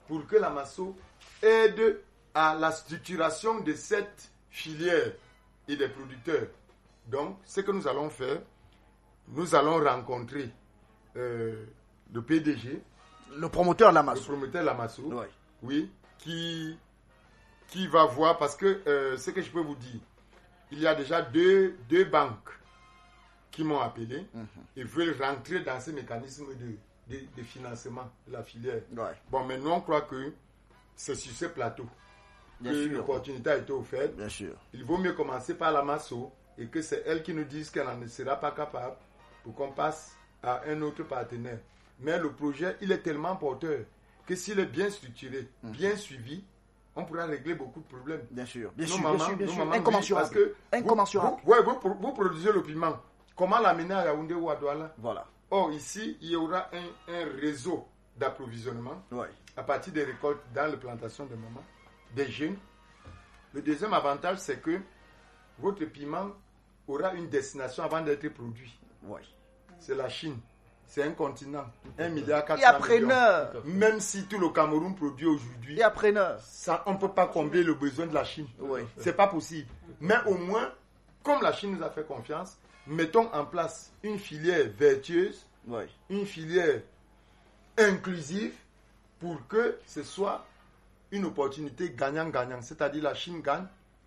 pour que la Masso aide à la structuration de cette filière et des producteurs. Donc, ce que nous allons faire, nous allons rencontrer le PDG, le promoteur Lamasso. Le promoteur Lamasso, Oui. oui, qui va voir, parce que ce que je peux vous dire, il y a déjà deux banques qui m'ont appelé et veulent rentrer dans ce mécanisme de financement de la filière. Ouais. Bon, mais nous, on croit que c'est sur ce plateau Bien que sûr. l'opportunité a été offerte. Bien sûr. Il vaut mieux commencer par la Masso et que c'est elle qui nous dise qu'elle n'en sera pas capable pour qu'on passe à un autre partenaire. Mais le projet, il est tellement porteur que s'il est bien structuré, bien suivi, on pourra régler beaucoup de problèmes. Bien sûr. Bien Nos sûr. mamans- Bien sûr. Bien nos sûr. mamans, oui, Incommensurable. parce que Incommensurable. vous produisez le piment. Comment l'amener à Yaoundé ou à Douala? Voilà. Or, ici, il y aura un réseau d'approvisionnement Ouais. à partir des récoltes dans les plantations de maman, des jeunes. Le deuxième avantage, c'est que votre piment aura une destination avant d'être produit. Ouais. C'est la Chine. C'est un continent. 1,4 milliard. Et appreneur. Même si tout le Cameroun produit aujourd'hui, Et appreneur. ça, on ne peut pas combler le besoin de la Chine. Oui. C'est pas possible. Mais au moins, comme la Chine nous a fait confiance, mettons en place une filière vertueuse, Ouais. une filière inclusive pour que ce soit une opportunité gagnant-gagnant. C'est-à-dire la Chine gagne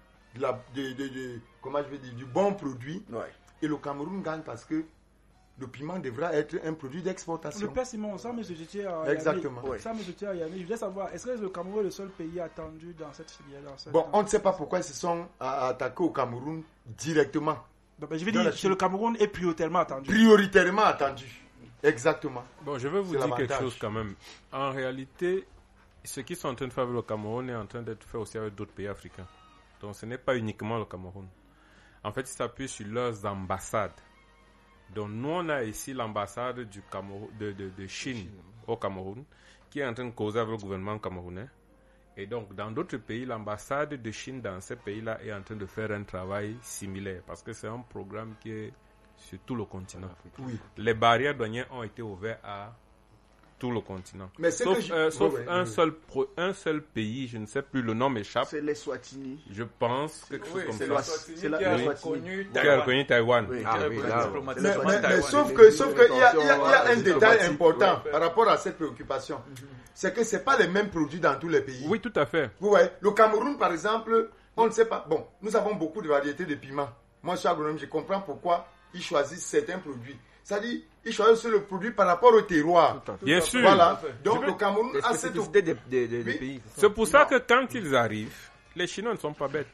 comment je vais dire, du bon produit Ouais. et le Cameroun gagne parce que le piment devra être un produit d'exportation. Le père Simon, ça me jetait à Exactement. Yamé. Ça me jetait à Yamé. Je voulais savoir, est-ce que le Cameroun est le seul pays attendu dans cette filière Bon, on ne sait pas pourquoi ils se sont attaqués au Cameroun directement. Je veux dire, le Cameroun est prioritairement attendu. Prioritairement attendu. Exactement. Bon, je vais vous C'est dire quelque l'avantage. chose quand même. En réalité, ce qu'ils sont en train de faire avec le Cameroun est en train d'être fait aussi avec d'autres pays africains. Donc ce n'est pas uniquement le Cameroun. En fait, ils s'appuient sur leurs ambassades. Donc nous, on a ici l'ambassade du Cameroun, de Chine au Cameroun, qui est en train de causer avec le gouvernement camerounais. Et donc, dans d'autres pays, l'ambassade de Chine dans ces pays-là est en train de faire un travail similaire, parce que c'est un programme qui est sur tout le continent. Oui. Les barrières douanières ont été ouvertes à tout le continent. Mais c'est Sauf, que sauf oui, un, oui. un seul pays, je ne sais plus, le nom m'échappe. C'est les Swatini. Je pense quelque chose comme c'est ça. c'est la- qui la a Swatini. Qui a reconnu Taïwan. Oui. Ah oui, là, Mais sauf que il y a un détail important par rapport à cette préoccupation. C'est que ce n'est pas les mêmes produits dans tous les pays. Oui, tout à fait. Vous voyez, le Cameroun, par exemple, on ne sait pas. Bon, nous avons beaucoup de variétés de piments. Moi, je suis agronome, je comprends pourquoi ils choisissent certains produits. C'est-à-dire, ils choisissent le produit par rapport au terroir. Bien sûr. Voilà. Donc, le Cameroun les a cette... spécificités des Oui. pays. C'est pour ça que quand ils arrivent, les Chinois ne sont pas bêtes.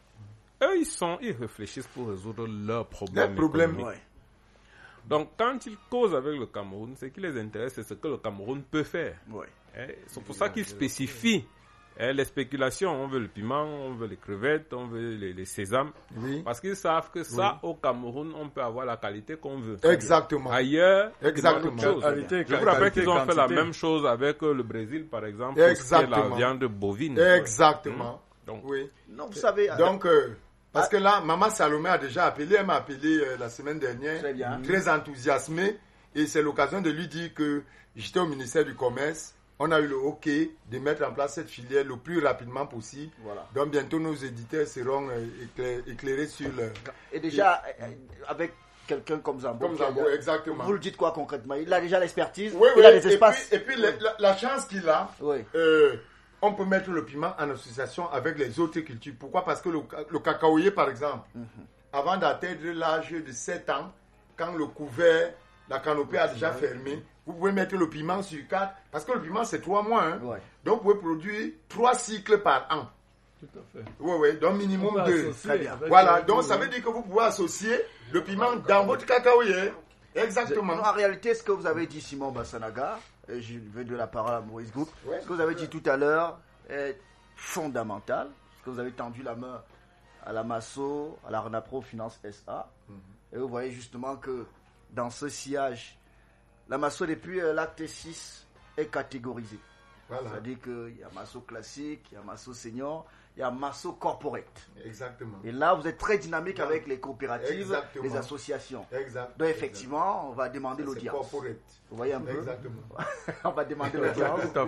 Eux, ils réfléchissent pour résoudre leurs problèmes. Les problèmes, économiques. Ouais. Donc, quand ils causent avec le Cameroun, ce qui les intéresse, c'est ce que le Cameroun peut faire. Ouais. C'est pour ça qu'ils spécifient les spéculations. On veut le piment, on veut les crevettes, on veut les sésames. Oui. Parce qu'ils savent que ça, au Cameroun, on peut avoir la qualité qu'on veut. Exactement. Ailleurs, Exactement. c'est autre chose. Qualité, Je vous rappelle qu'ils ont fait la quantité. même chose avec le Brésil, par exemple, pour ce qui est Exactement. la viande bovine. Exactement. Donc, Oui. Non, vous savez. Donc, parce que là, Maman Salomé a déjà appelé, elle m'a appelé la semaine dernière, Très bien. très enthousiasmée, et c'est l'occasion de lui dire que j'étais au ministère du Commerce, on a eu le OK de mettre en place cette filière le plus rapidement possible. Voilà. Donc bientôt nos éditeurs seront éclairés sur le... Et déjà, avec quelqu'un comme Zambo. Comme Zambo, exactement. Vous le dites quoi concrètement? Il a déjà l'expertise, Oui, il oui, a des espaces. Et puis la chance qu'il a, Oui. on peut mettre le piment en association avec les autres cultures. Pourquoi? Parce que le cacaoyer, par exemple, avant d'atteindre l'âge de 7 ans, quand le couvert, la canopée a déjà fermé, vous pouvez mettre le piment sur 4, parce que le piment c'est 3 mois. Hein. Ouais. Donc vous pouvez produire 3 cycles par an. Tout à fait. Oui, oui, donc minimum 2. Très bien. Voilà, donc ça veut dire que vous pouvez associer le piment dans votre cacaoyer. Exactement. Non, en réalité, ce que vous avez dit, Simon Bassanaga, et je vais de la parole à Maurice Goup, Ouais. ce que vous avez dit tout à l'heure est fondamental. Ce que vous avez tendu la main à la Masso, à la Renapro Finance SA. Et vous voyez justement que dans ce sillage, la Masso depuis l'acte 6 est catégorisée. Voilà, C'est-à-dire qu'il y a Masso classique, il y a Masso senior, il y a Masso corporate. exactement. Et là, vous êtes très dynamique avec les coopératives, Exactement. les associations. Exact. Donc effectivement, on va demander C'est l'audience. corporate. Vous voyez un peu? Exactement. On va demander l'audience. tout à fait. Vous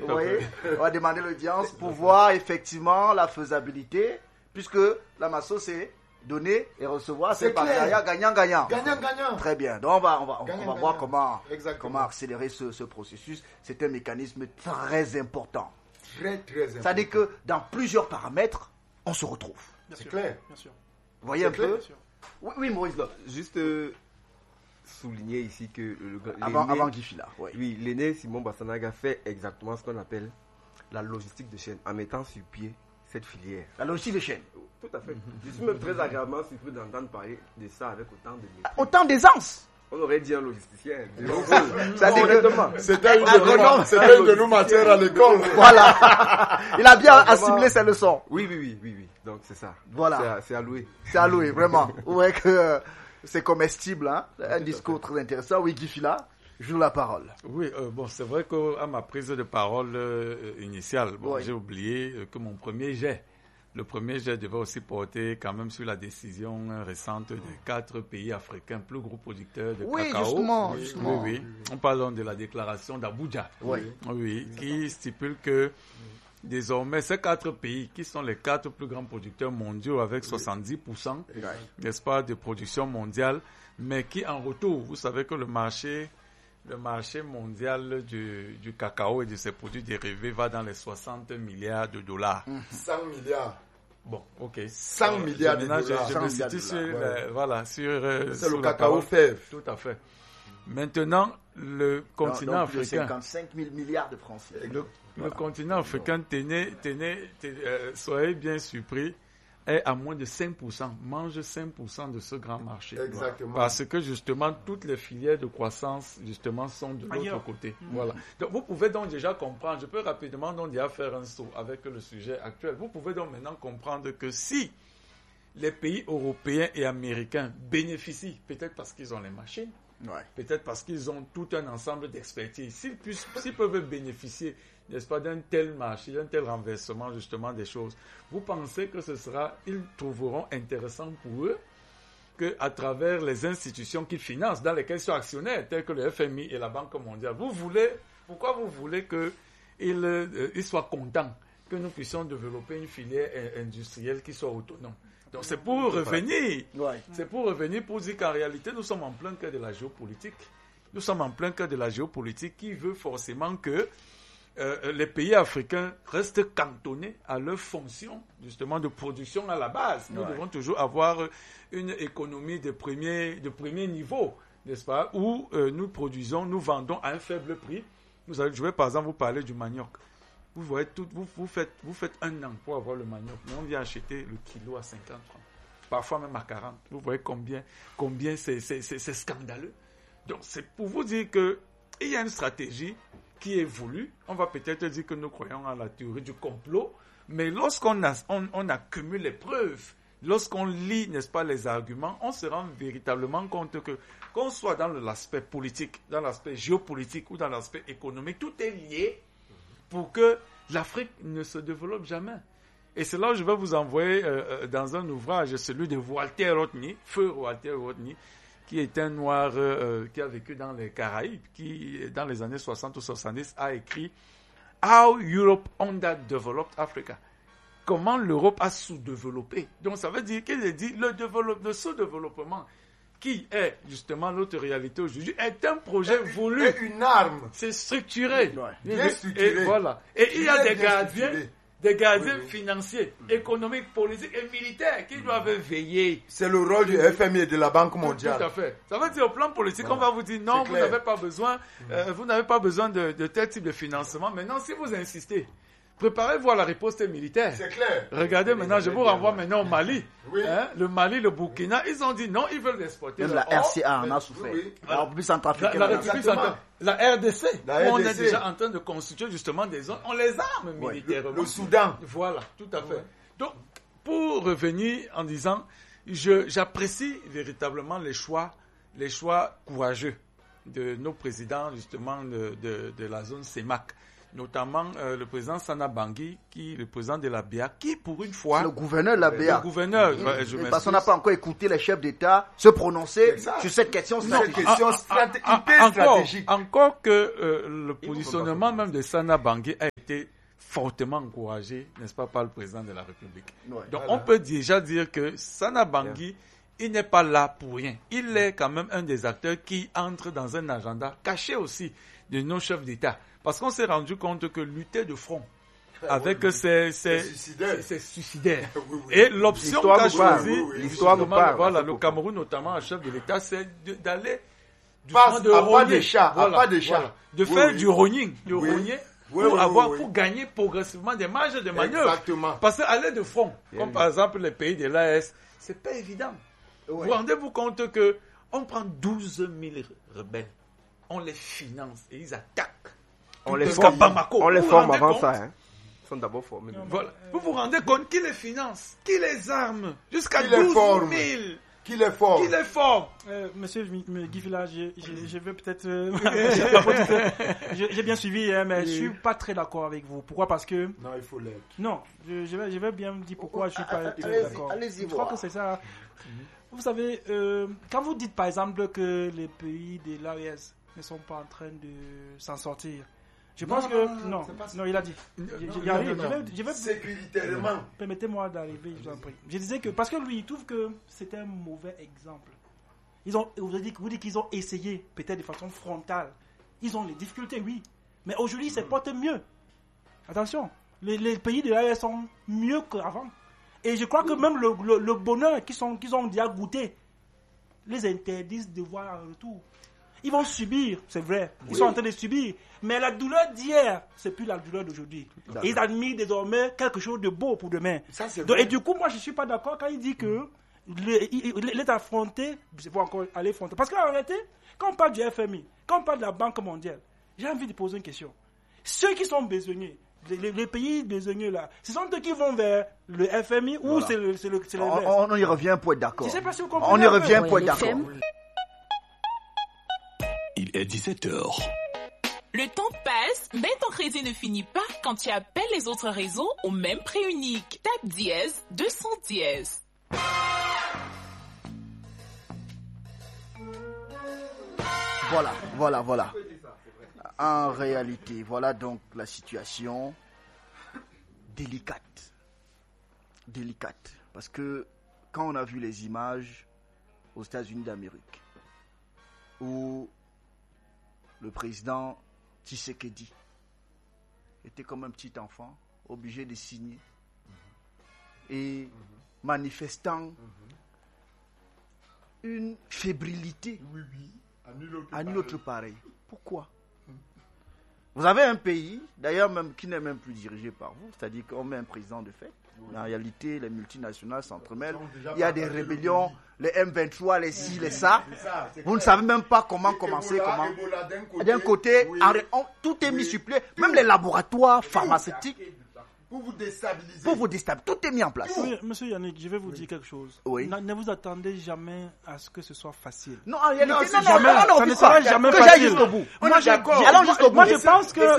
Vous voyez, on va demander l'audience pour voir effectivement la faisabilité, puisque la MASSO, c'est donner et recevoir, c'est partenariat gagnant-gagnant. Gagnant-gagnant. Très bien. Donc, on va voir comment accélérer ce processus. C'est un mécanisme très important. Très, très important. C'est-à-dire que dans plusieurs paramètres, on se retrouve. C'est clair. Bien sûr. Vous voyez un peu? Bien sûr. Oui, Maurice. Là. Juste souligner ici que Avant Guy Fila. Ouais. Oui, l'aîné Simon Bassanaga fait exactement ce qu'on appelle la logistique de chaîne en mettant sur pied cette filière. La logistique de chaîne. Tout à fait. Je suis même très agréablement surpris d'entendre parler de ça avec autant de maîtrise. Autant d'aisance. On aurait dit un logisticien. C'était une de nos matières à l'école. Voilà. Il a bien assimilé ses leçons. Oui. Donc c'est ça. Voilà. C'est alloué. C'est alloué, vraiment. Vous voyez que c'est comestible. Hein? Un discours très intéressant. Oui, Guy Fila, je vous la parole. Oui, c'est vrai qu'à ma prise de parole initiale, Oui. j'ai oublié que mon premier jet, le premier jet devait aussi porter quand même sur la décision récente des 4 pays africains plus gros producteurs de cacao. Justement. Oui. On parle donc de la déclaration d'Abuja. Oui, qui stipule que désormais, ces 4 pays, qui sont les 4 plus grands producteurs mondiaux avec 70%, n'est-ce pas, de production mondiale, mais qui en retour, vous savez que le marché mondial du cacao et de ses produits dérivés va dans les 60 milliards de dollars. 100 milliards. Bon, ok. 100 milliards de dollars. Je me situe sur C'est le cacao fève. Tout à fait. Maintenant, le continent africain... 55 000 milliards de francs. Le continent africain, soyez bien surpris, est à moins de 5%, mange 5% de ce grand marché. Exactement. Parce que justement, toutes les filières de croissance, justement, sont de l'autre côté. Voilà. Donc, vous pouvez donc déjà comprendre, je peux rapidement donc déjà faire un saut avec le sujet actuel. Vous pouvez donc maintenant comprendre que si les pays européens et américains bénéficient, peut-être parce qu'ils ont les machines, peut-être parce qu'ils ont tout un ensemble d'expertise, s'ils peuvent bénéficier, n'est-ce pas, d'un tel marché, d'un tel renversement justement des choses, vous pensez que ils trouveront intéressant pour eux qu'à travers les institutions qu'ils financent, dans lesquelles ils sont actionnaires, tels que le FMI et la Banque mondiale, pourquoi vous voulez qu'ils soient contents que nous puissions développer une filière industrielle qui soit autonome? Donc c'est pour revenir. C'est pour revenir pour dire qu'en réalité, nous sommes en plein cœur de la géopolitique. Nous sommes en plein cœur de la géopolitique qui veut forcément que les pays africains restent cantonnés à leur fonction justement de production à la base. Nous devons toujours avoir une économie de premier niveau, n'est-ce pas, où nous produisons, nous vendons à un faible prix. Je vais par exemple vous parler du manioc. Vous voyez, vous faites un an pour avoir le manioc, mais on vient acheter le kilo à 50 francs, parfois même à 40. Vous voyez combien c'est scandaleux. Donc c'est pour vous dire qu'il y a une stratégie qui évolue. On va peut-être dire que nous croyons à la théorie du complot, mais lorsqu'on accumule les preuves, lorsqu'on lit, n'est-ce pas, les arguments, on se rend véritablement compte que, qu'on soit dans l'aspect politique, dans l'aspect géopolitique ou dans l'aspect économique, tout est lié pour que l'Afrique ne se développe jamais. Et c'est là où je vais vous envoyer dans un ouvrage, celui de Walter Rodney, feu Walter Rodney, qui est un noir qui a vécu dans les Caraïbes, qui, dans les années 60 ou 70, a écrit « How Europe Underdeveloped Africa ». Comment l'Europe a sous-développé. Donc ça veut dire qu'il dit le sous-développement, qui est justement notre réalité aujourd'hui, est un projet voulu. C'est une arme. C'est structuré. Bien structuré. Et voilà. Et il y a des gardiens financiers, économiques, politiques et militaires qui doivent veiller. C'est le rôle du FMI et de la Banque mondiale. Tout à fait. Ça veut dire au plan politique, on va vous dire non, vous n'avez pas besoin, de tel type de financement. Maintenant, si vous insistez, préparez-vous à la riposte militaire. C'est clair. Regardez maintenant, je vous renvoie maintenant au Mali. Oui. Le Mali, le Burkina, ils ont dit non, ils veulent l'exporter. Même la RCA en a souffert. La République centrafricaine. La RDC, on est déjà en train de constituer justement des zones. On les arme militairement. Le Soudan. Voilà, tout à fait. Donc, pour revenir en disant, j'apprécie véritablement les choix courageux de nos présidents justement de la zone CEMAC. Notamment le président Sana Bangui, le président de la BEA, qui pour une fois... Le gouverneur de la BEA. Le gouverneur, parce qu'on n'a pas encore écouté les chefs d'État se prononcer sur cette question stratégique. Encore que le positionnement même de Sana Bangui a été été fortement encouragé, n'est-ce pas, par le président de la République. Ouais. Donc on peut déjà dire que Sana Bangui, il n'est pas là pour rien. Il est quand même un des acteurs qui entre dans un agenda caché aussi de nos chefs d'État. Parce qu'on s'est rendu compte que lutter de front avec c'est suicidaire. Oui. Et l'option qu'a choisie, L'histoire nous parle. voilà, le Cameroun, notamment un chef de l'État, c'est d'aller Passe de à pas rogner. des chats, Voilà, à pas des chats. voilà. De Oui, faire oui. du rogning, Oui. rogner Oui, pour oui. pour gagner progressivement des marges de manœuvre. Exactement. Parce qu'aller de front, comme par exemple les pays de l'AES, c'est pas évident. Ouais. Vous rendez-vous compte que on prend 12 000 rebelles, on les finance et ils attaquent. On les Jusqu'à forme, Bamako. on les Vous vous forme rendez avant compte? ça. Hein. Ils sont d'abord formés. Voilà. Vous vous rendez compte qui les finance, qui les arme, jusqu'à Qui les 12 forme? 000, Qu'il est fort. qui les forme. Monsieur Guy Villa, je veux peut-être... j'ai bien suivi, hein, mais je suis pas très d'accord avec vous. Pourquoi? Parce que... Non, il faut l'être. Non, je vais bien dire pourquoi je suis pas très Allez-y, d'accord. allez-y Je crois voir. que c'est ça. Vous savez, quand vous dites par exemple que les pays de l'AES ne sont pas en train de s'en sortir, je pense que... Non, il a dit. J'y arrive. Je vais Sécuritairement. Permettez-moi d'arriver, je vous en prie. Je disais que, parce que lui, il trouve que c'est un mauvais exemple. Vous dites qu'ils ont essayé, peut-être de façon frontale. Ils ont les difficultés, oui. Mais aujourd'hui, ils se portent mieux. Attention, les pays de l'AES sont mieux qu'avant. Et je crois que même le bonheur qu'ils ont déjà goûté, les interdisent de voir en retour. Ils vont subir, c'est vrai. Ils sont en train de subir. Mais la douleur d'hier, c'est plus la douleur d'aujourd'hui. Et ils admirent désormais quelque chose de beau pour demain. Ça, c'est Donc, vrai. et du coup, moi, je ne suis pas d'accord quand il dit que il est affronté, je ne sais pas encore aller affronter. Parce qu'en réalité, quand on parle du FMI, quand on parle de la Banque mondiale, j'ai envie de poser une question. Ceux qui sont besognés, les pays besogneux là, ce sont eux qui vont vers le FMI ou c'est le On y revient pour être d'accord. Je sais pas si vous comprenez. On y un peu. revient pour être Ouais, d'accord. FM. Il est 17h. Le temps passe, mais ton crédit ne finit pas quand tu appelles les autres réseaux au même prix unique. Tape dièse 200 dièse. Voilà. En réalité, voilà donc la situation délicate. Parce que quand on a vu les images aux États-Unis d'Amérique, où le président Tshisekedi était comme un petit enfant, obligé de signer et manifestant une fébrilité à nul autre pareil. Pourquoi? Vous avez un pays, d'ailleurs même qui n'est même plus dirigé par vous, c'est-à-dire qu'on met un président de fait. Mais en réalité, les multinationales s'entremêlent. Il y a des rébellions, les M23, les ci, les ça. Vous ne savez même pas comment commencer, comment. D'un côté, tout est mis sur pied, même les laboratoires pharmaceutiques. Pour vous déstabiliser. Tout est mis en place. Oui, monsieur Yannick, je vais vous dire quelque chose. Oui. Ne vous attendez jamais à ce que ce soit facile. Non, en réalité, ça on ne sera jamais que j'aille facile. jusqu'au bout. Allons jusqu'au bout. Moi, je pense que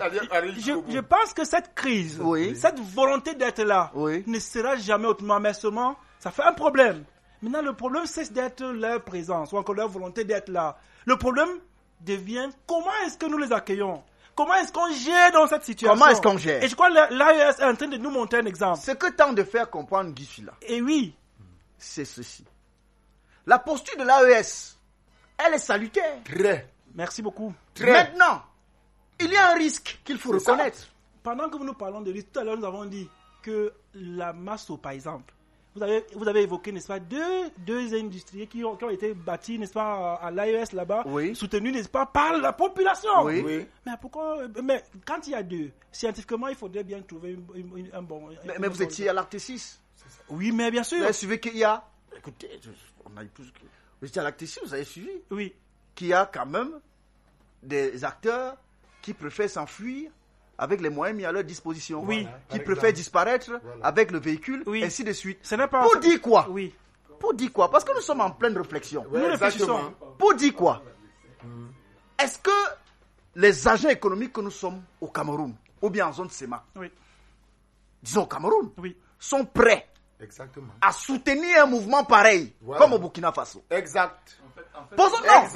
je pense que cette crise, Oui. cette volonté d'être là, Oui. ne sera jamais autrement. Mais seulement, ça fait un problème. Maintenant, le problème, c'est d'être leur présence ou encore leur volonté d'être là. Le problème devient comment est-ce que nous les accueillons? Comment est-ce qu'on gère dans cette situation? Comment est-ce qu'on gère? Et je crois que l'AES est en train de nous montrer un exemple. Ce que tente de faire comprendre Guy Fila, Et oui, c'est ceci. La posture de l'AES, elle est salutaire. Très. merci beaucoup. Maintenant, il y a un risque qu'il faut reconnaître. Pendant que nous parlons de risque, tout à l'heure, nous avons dit que la Masso, par exemple, vous avez évoqué, n'est-ce pas, deux industriels qui ont été bâtis, n'est-ce pas, à l'AES là-bas, Oui. soutenus, n'est-ce pas, par la population. Oui. Mais pourquoi? Mais quand il y a deux, scientifiquement, il faudrait bien trouver un bon. Mais vous étiez à l'acte 6. Oui, mais bien sûr. Vous avez suivi qu'il y a. Écoutez, on a eu plus que. Vous étiez à l'acte 6, vous avez suivi Oui. qu'il y a quand même des acteurs qui préfèrent s'enfuir avec les moyens mis à leur disposition. Oui. Qui préfèrent disparaître avec le véhicule, Oui. ainsi de suite. Ce n'est pas. Pour dire quoi? Oui. Pour dire quoi? Parce que nous sommes en pleine réflexion. Ouais, Nous réfléchissons. exactement. Pour dire quoi? Est-ce que les agents économiques que nous sommes au Cameroun, ou bien en zone SEMA, Oui. disons au Cameroun, Oui. sont prêts Exactement. à soutenir un mouvement pareil, Voilà. comme au Burkina Faso? Exact.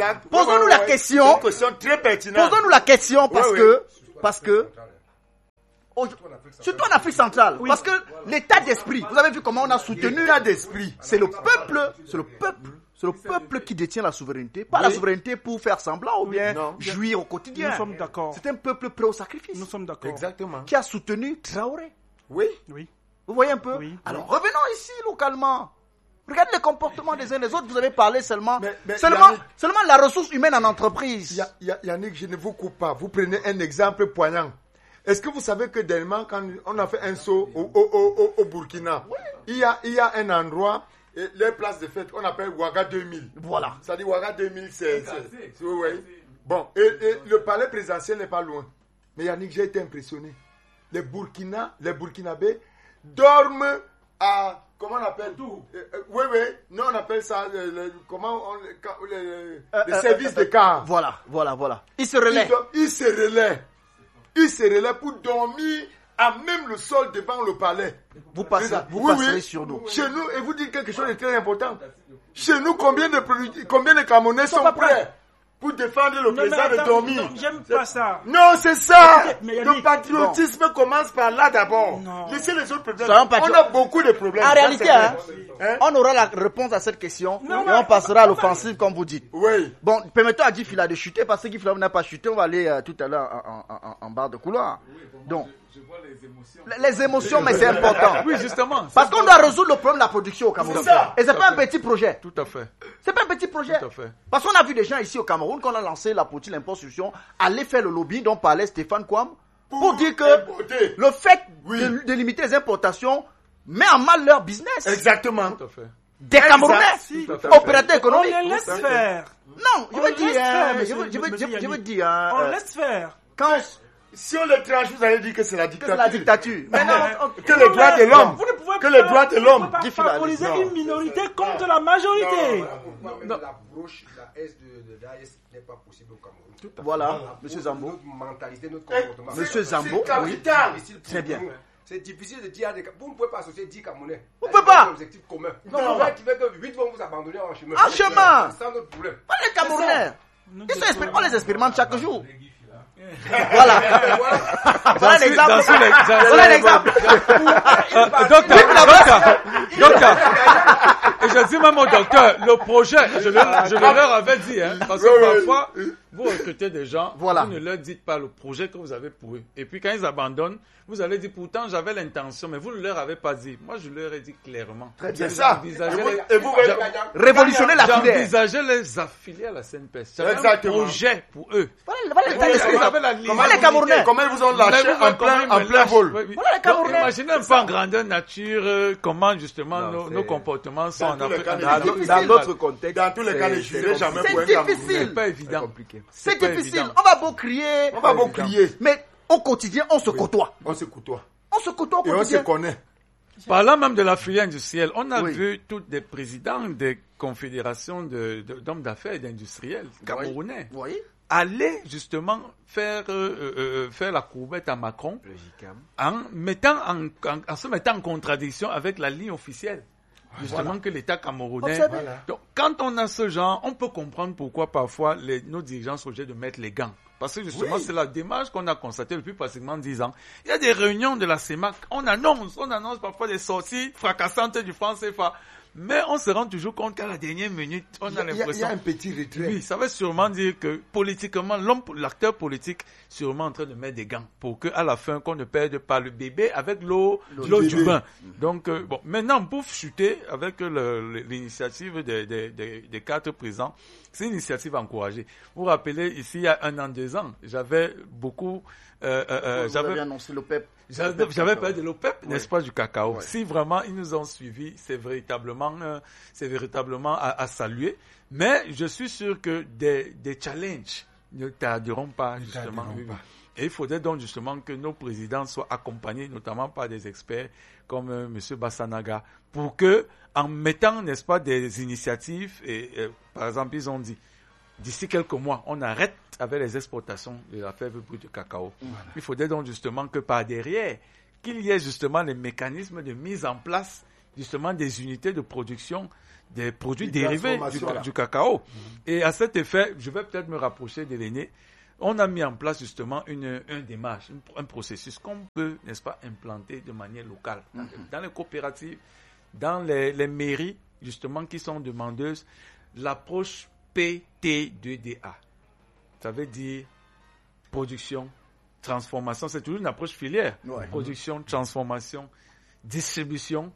Posons-nous la question. C'est une question très pertinente. Posons-nous la question parce Oui, que, parce que surtout en Afrique centrale. Oui. Parce que l'état d'esprit, vous avez vu comment on a soutenu l'état d'esprit. C'est le peuple qui détient la souveraineté. Pas la souveraineté pour faire semblant ou bien jouir au quotidien. Nous sommes d'accord. C'est un peuple prêt au sacrifice. Nous sommes d'accord. Exactement. Qui a soutenu Traoré. Oui. Vous voyez un peu? Oui. Alors revenons ici localement. Regardez les comportements des uns des autres. Vous avez parlé seulement la ressource humaine en entreprise. Yannick, je ne vous coupe pas. Vous prenez un exemple poignant. Est-ce que vous savez que dernièrement, quand on a fait un saut au Burkina, il y a un endroit, les places de fête, on appelle Ouaga 2000. Voilà. Ça dit Ouaga 2000, c'est oui. Bon, et le palais présidentiel n'est pas loin. Mais Yannick, j'ai été impressionné. Les Burkinabés dorment à... Comment on appelle tout? Oui. Nous, on appelle ça le service de car. Voilà. Ils se relaient. Ils se relaient pour dormir à même le sol devant le palais. Vous passerez sur nous. Chez nous, et vous dites quelque chose de très important. Chez nous, combien de Camerounais sont prêts pour défendre le président de dormir? J'aime pas ça. Non, c'est ça. Le patriotisme commence par là d'abord. Laissez les autres problèmes. On a beaucoup de problèmes. En réalité, on aura la réponse à cette question et on passera à l'offensive comme vous dites. Oui. Bon, permettons à Guy Fila de chuter parce que Guy Fila n'a pas chuté. On va aller tout à l'heure en barre de couloir. Donc, je vois les émotions. Les émotions, mais c'est important. Oui, justement. Parce qu'on doit résoudre le problème de la production au Cameroun. Et c'est pas un petit projet. Tout à fait. C'est pas un petit projet. Tout à fait. Parce qu'on a vu des gens ici au Cameroun, quand on a lancé la politique d'imposition, aller faire le lobby dont parlait Stéphane Kouam, pour dire que le fait de limiter les importations met en mal leur business. Exactement. Tout à fait. Des Camerounais, opérateurs économiques. On les laisse faire. Non, je veux dire. On laisse faire. Quand si on les tranche, vous allez dire que c'est la dictature. C'est la dictature. Mais non, que les droits de l'homme. Que les droits de l'homme. Vous ne pouvez pas favoriser une minorité contre la majorité. L'approche, la S de l'AS n'est pas possible au Cameroun. Voilà, M. Zambo. Notre mentalité, notre comportement. M. Zambo, oui. Très bien. C'est difficile de dire à des... Vous ne pouvez pas associer 10 Camerounais. Vous ne pouvez pas. C'est un objectif commun. Non, tu veux que 8 vont vous abandonner en chemin. En chemin. C'est ça notre problème. Les Camerounais. On les expérimente chaque jour. Voilà. Voilà l'exemple. Voilà l'exemple. Docteur. Et je dis même au docteur, le projet, je leur avais dit, parce que parfois, vous recrutez des gens, vous ne leur dites pas le projet que vous avez pour eux. Et puis quand ils abandonnent, vous allez dire, pourtant j'avais l'intention, mais vous ne leur avez pas dit. Moi, je leur ai dit clairement. Très bien ça. Et vous révolutionner la filière. J'envisageais les affilier à la CNPS. J'avais un projet pour eux. Voilà les Camerounais. Comment ils vous ont lâché en plein vol. Voilà les Camerounais. Imaginez un peu en grandeur nature comment justement nos comportements sont en Afrique. Dans notre contexte. Dans tous les cas, les jurés jamais pour un Camerounais. C'est pas évident. C'est difficile. On va beau crier. Mais au quotidien, on se côtoie. On se côtoie au quotidien. Et on se connaît. Parlant même de la filière industrielle, on a vu tous des présidents des confédérations d'hommes d'affaires et d'industriels camerounais aller justement faire la courbette à Macron en se mettant en contradiction avec la ligne officielle. Justement que l'État camerounais. Donc, quand on a ce genre, on peut comprendre pourquoi parfois nos dirigeants sont obligés de mettre les gants. Parce que justement, c'est la démarche qu'on a constatée depuis pratiquement 10 ans. Il y a des réunions de la CEMAC, on annonce parfois des sorties fracassantes du franc CFA. Mais on se rend toujours compte qu'à la dernière minute, on a l'impression... Il y a un petit retrait. Oui, ça veut sûrement dire que politiquement, l'acteur politique, sûrement en train de mettre des gants pour qu'à la fin, qu'on ne perde pas le bébé avec l'eau du bain. Donc, maintenant, pour chuter avec l'initiative des 4 présents, c'est une initiative encouragée. Vous vous rappelez, ici, il y a 1 an, 2 ans, j'avais beaucoup... j'avais annoncé l'OPEP. J'avais parlé de l'OPEP, n'est-ce pas, du cacao. Si vraiment ils nous ont suivis, c'est véritablement à saluer. Mais je suis sûr que des challenges ne tarderont pas, justement. Et il faudrait donc justement que nos présidents soient accompagnés, notamment par des experts comme M. Bassanaga, pour que, en mettant, n'est-ce pas, des initiatives, par exemple, ils ont dit, d'ici quelques mois, on arrête avec les exportations de la fève brute de cacao. Voilà. Il faudrait donc justement que par derrière, qu'il y ait justement les mécanismes de mise en place justement des unités de production des produits dérivés du cacao. Et à cet effet, je vais peut-être me rapprocher de l'aîné. on a mis en place justement une démarche, un processus qu'on peut, n'est-ce pas, implanter de manière locale. Dans les coopératives, dans les mairies, justement, qui sont demandeuses, l'approche PT2DA. Ça veut dire production, transformation. C'est toujours une approche filière. Ouais. Production, transformation, distribution,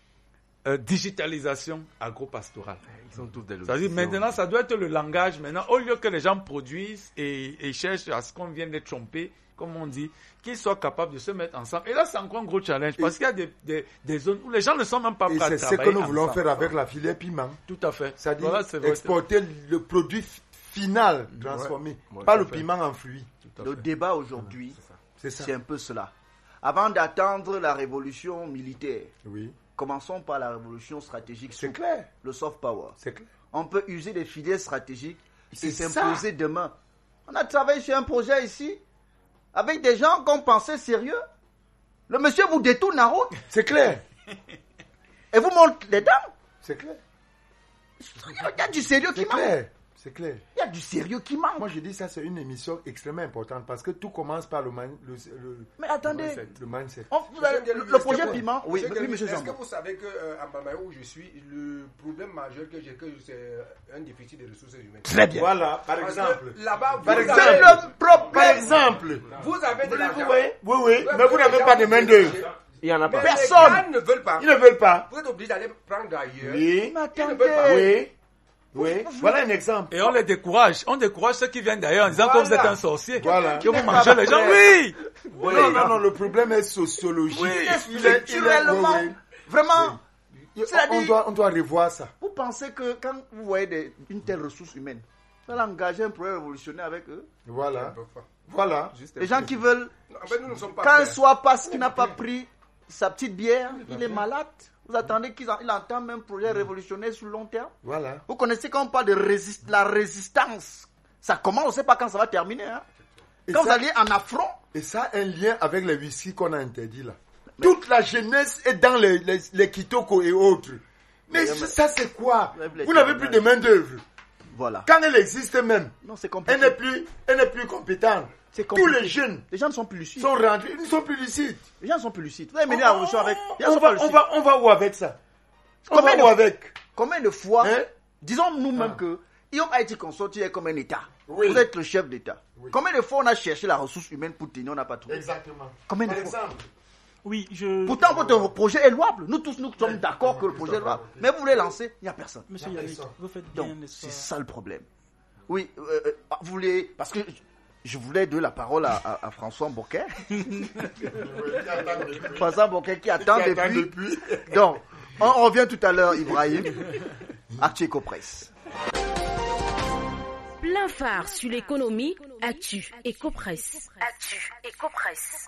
digitalisation, agro-pastorale. Ils sont tous des logiciels. C'est-à-dire maintenant, ça doit être le langage. Maintenant, au lieu que les gens produisent et cherchent à ce qu'on vienne les tromper, comme on dit, qu'ils soient capables de se mettre ensemble. Et là, c'est encore un gros challenge parce qu'il y a des zones où les gens ne sont même pas prêts à travailler. C'est ce que nous voulons faire avec la filière piment. Tout à fait. C'est-à-dire exporter le produit final transformé, pas le piment en fruits. Le débat aujourd'hui, c'est un peu cela. Avant d'attendre la révolution militaire, commençons par la révolution stratégique. C'est clair. Le soft power. C'est clair. On peut user des filières stratégiques et s'imposer demain. On a travaillé sur un projet ici avec des gens qu'on pensait sérieux. Le monsieur vous détourne la route. C'est clair. Et vous montrez les dents. C'est clair. Il y a du sérieux qui manque. C'est clair. Il y a du sérieux qui manque. Moi, je dis ça, c'est une émission extrêmement importante parce que tout commence par le Mais attendez, le mindset. Le projet piment. Oui, monsieur Jean. Est-ce que vous savez qu'en Bamaï où je suis, le problème majeur que j'ai, c'est un déficit de ressources humaines. Très bien. Voilà, par exemple. Là-bas, par exemple. Vous avez de l'argent. Oui, mais vous n'avez pas de main-d'œuvre. Il n'y en a pas. Personne. Ils ne veulent pas. Ils ne veulent pas. Vous êtes obligé d'aller prendre ailleurs. Oui. Ils ne veulent pas. Oui, voilà un exemple. Et on les décourage. On décourage ceux qui viennent d'ailleurs en disant que vous êtes un sorcier. Voilà. Que vous mangez les gens. Oui. Non, le problème est sociologique. Oui, structurellement. Vraiment. On doit revoir ça. Vous pensez que quand vous voyez une telle ressource humaine, vous allez engager un projet révolutionnaire avec eux? Voilà. Les gens qui veulent, quand un soir passe qu'il n'a pas pris sa petite bière, il est malade. Vous attendez qu'il entame un projet révolutionnaire sur le long terme? Voilà. Vous connaissez quand on parle de la résistance. Ça commence, on ne sait pas quand ça va terminer. Hein? Quand vous allez en affront. Et ça a un lien avec les whisky qu'on a interdit là. Toute la jeunesse est dans les kitoko et autres. Mais ça c'est quoi? Vous n'avez plus de main d'œuvre. Voilà. Quand elle existe même, non, c'est compliqué. Elle n'est plus compétente. Tous les jeunes, les gens ne sont plus lucides. Sont rentrés, ils ne sont plus lucides. Les gens ne sont plus lucides. Vous avez mené la révolution avec. On va où avec ça? Combien de fois, disons nous-mêmes que IOM a été consorti comme un État. Vous êtes le chef d'État. Combien de fois on a cherché la ressource humaine pour tenir, on n'a pas trouvé? Exactement. Combien de fois? Oui, Pourtant, votre projet est louable. Nous tous, nous sommes d'accord que le projet est louable. Mais vous voulez lancer, il n'y a personne. Monsieur Yannick, vous faites bien. Donc, c'est ça le problème. Oui, vous voulez... Parce que je voulais donner la parole à François Mboké. François Mboké qui attend depuis. Donc, on revient tout à l'heure, Ibrahim. Actu Ecopresse. Plein phare sur l'économie, Actu Ecopresse. Actu Ecopresse.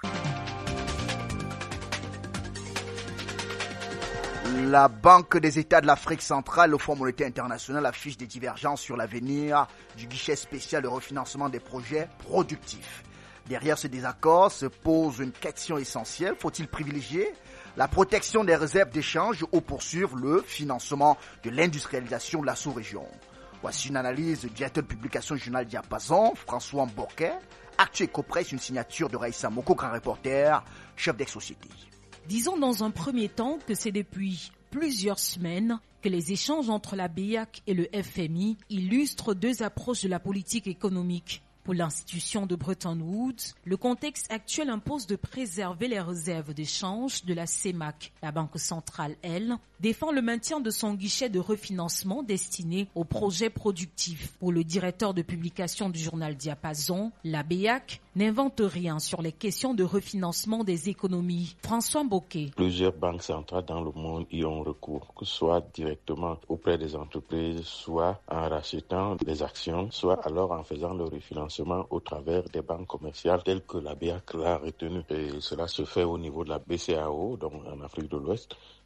La Banque des États de l'Afrique centrale, le Fonds monétaire international affiche des divergences sur l'avenir du guichet spécial de refinancement des projets productifs. Derrière ce désaccord se pose une question essentielle. Faut-il privilégier la protection des réserves d'échange ou poursuivre le financement de l'industrialisation de la sous-région? Voici une analyse du directeur de publication du journal Diapason, François Mboké. Actu Ecopresse, une signature de Raïssa Moko, grand reporter, chef d'ex-société. Disons dans un premier temps que c'est depuis plusieurs semaines que les échanges entre la BEAC et le FMI illustrent deux approches de la politique économique. Pour l'institution de Bretton Woods, le contexte actuel impose de préserver les réserves d'échange de la CEMAC. La Banque centrale, elle, défend le maintien de son guichet de refinancement destiné aux projets productifs. Pour le directeur de publication du journal Diapason, la BEAC n'invente rien sur les questions de refinancement des économies. François Mboké. Plusieurs banques centrales dans le monde y ont recours, que ce soit directement auprès des entreprises, soit en rachetant des actions, soit alors en faisant le refinancement au travers des banques commerciales telles que la BEAC l'a retenu. Et cela se fait au niveau de la BCAO, donc en Afrique de l'Ouest,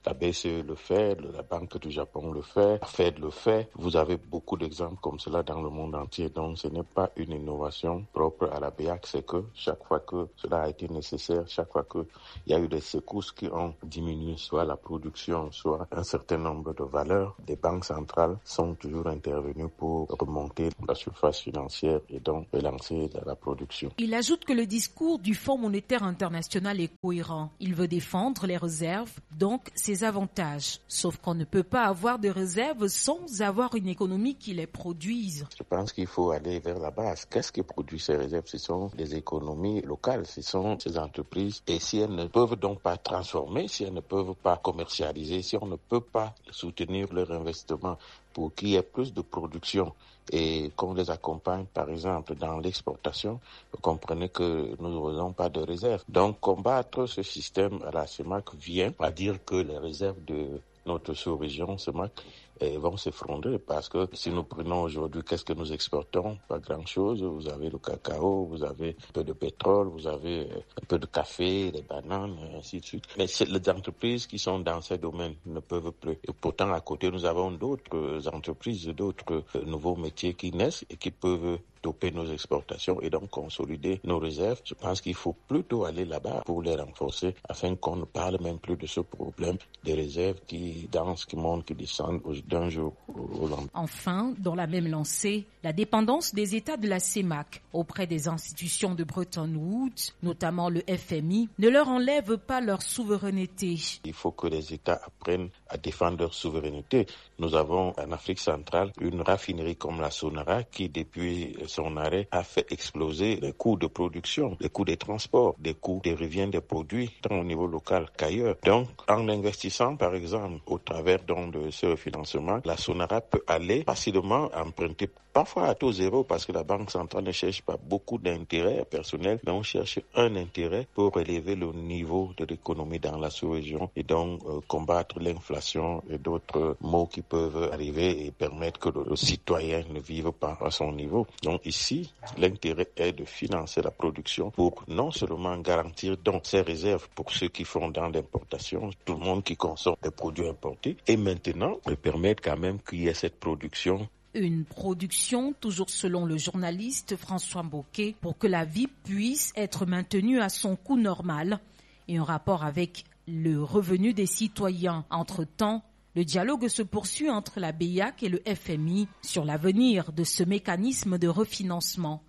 La BCE le fait, la Banque du Japon le fait, la Fed le fait. Vous avez beaucoup d'exemples comme cela dans le monde entier. Donc, ce n'est pas une innovation propre à la BEAC, c'est que chaque fois que cela a été nécessaire, chaque fois qu'il y a eu des secousses qui ont diminué soit la production, soit un certain nombre de valeurs, des banques centrales sont toujours intervenues pour remonter la surface financière et donc relancer la production. Il ajoute que le discours du Fonds monétaire international est cohérent. Il veut défendre les réserves, donc ses avantages. Sauf qu'on ne peut pas avoir de réserves sans avoir une économie qui les produise. Je pense qu'il faut aller vers la base. Qu'est-ce qui produit ces réserves? Ce sont les économies locales, ce sont ces entreprises. Et si elles ne peuvent donc pas transformer, si elles ne peuvent pas commercialiser, si on ne peut pas soutenir leur investissement pour qu'il y ait plus de production et qu'on les accompagne, par exemple, dans l'exportation, vous comprenez que nous n'aurons pas de réserves. Donc, combattre ce système à la CEMAC vient à dire que les réserves de notre sous-région CEMAC vont s'effondrer parce que si nous prenons aujourd'hui, qu'est-ce que nous exportons? Pas grand-chose. Vous avez le cacao, vous avez un peu de pétrole, vous avez un peu de café, des bananes, et ainsi de suite. Mais les entreprises qui sont dans ces domaines ne peuvent plus. Et pourtant, à côté, nous avons d'autres entreprises, d'autres nouveaux métiers qui naissent et qui peuvent doper nos exportations et donc consolider nos réserves. Je pense qu'il faut plutôt aller là-bas pour les renforcer afin qu'on ne parle même plus de ce problème des réserves qui dansent, qui montent, qui descendent d'un jour au lendemain. Enfin, dans la même lancée, la dépendance des États de la CEMAC auprès des institutions de Bretton Woods, notamment le FMI, ne leur enlève pas leur souveraineté. Il faut que les États apprennent à défendre leur souveraineté. Nous avons en Afrique centrale une raffinerie comme la Sonara qui, depuis son arrêt, a fait exploser les coûts de production, les coûts des transports, des coûts des revient des produits, tant au niveau local qu'ailleurs. Donc, en investissant, par exemple, au travers de ce financement, la Sonara peut aller facilement emprunter, parfois à taux zéro, parce que la Banque centrale ne cherche pas beaucoup d'intérêt personnel, mais on cherche un intérêt pour élever le niveau de l'économie dans la sous-région et donc combattre l'inflation et d'autres maux qui peuvent arriver et permettre que le citoyen ne vive pas à son niveau. Donc ici, l'intérêt est de financer la production pour non seulement garantir donc ces réserves pour ceux qui font dans l'importation, tout le monde qui consomme des produits importés, et maintenant permettre quand même qu'il y ait cette production. Une production, toujours selon le journaliste François Mbouké, pour que la vie puisse être maintenue à son coût normal et en rapport avec le revenu des citoyens. Entre-temps, le dialogue se poursuit entre la BEAC et le FMI sur l'avenir de ce mécanisme de refinancement.